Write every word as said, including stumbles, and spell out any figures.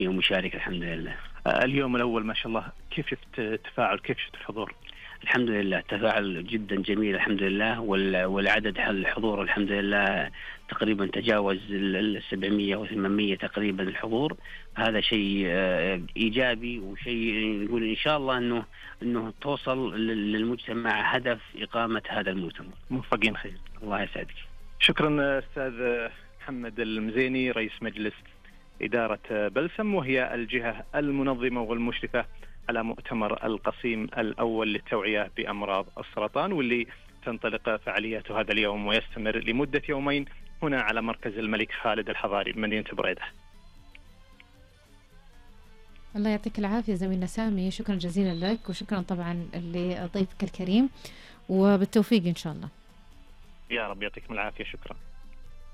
ومشارك الحمد لله. اليوم الأول ما شاء الله، كيف شفت التفاعل، كيف شفت الحضور؟ الحمد لله تفاعل جدا جميل الحمد لله، والعدد الحضور الحمد لله تقريبا تجاوز السبعمية وثمانمية تقريبا الحضور. هذا شيء إيجابي، وشيء نقول إن شاء الله أنه أنه توصل للمجتمع هدف إقامة هذا المؤتمر. موفقين خير. الله يسعدك. شكرا أستاذ محمد المزيني، رئيس مجلس إدارة بلسم، وهي الجهة المنظمة والمشرفة على مؤتمر القصيم الأول للتوعية بأمراض السرطان، واللي تنطلق فعالياته هذا اليوم ويستمر لمدة يومين هنا على مركز الملك خالد الحضاري بمدينة بريدة. الله يعطيك العافية زميلنا سامي، شكرا جزيلا لك، وشكرا طبعا لضيفك الكريم، وبالتوفيق إن شاء الله. يا رب يعطيكم العافية. شكرا.